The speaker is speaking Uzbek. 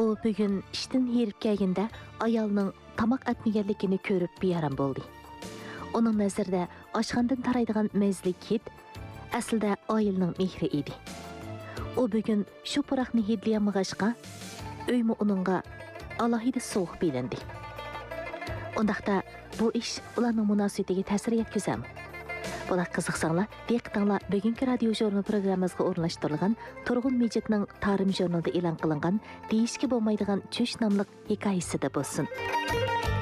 O bugün işten herip kelgende ayalının tamak etmegenligini körüp biyaram boldy. Onun nazarda aşxandan taraydigan mezlik hid aslida ayılının mehri idi. O bugün şu pıraqni hidleyamagaçqa öymü onunğa alohida soğuk bilindi. Ondaqda bu iş ularning munosabatiga ta'sir yetkazami? Bular qiziqsanglar, diqqatinglar bugungi radio jurnal programmamizga o'rnashtirilgan Turg'un Mejitning Tarim jurnalida e'lon qilingan deyishga bo'lmaydigan Chush nomli hikoyasida bo'lsin.